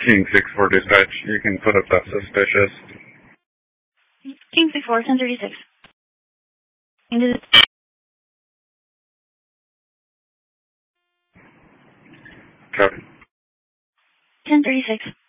King 6-4 dispatch. You can put up that suspicious. King 6-4, 1036. Copy. 1036.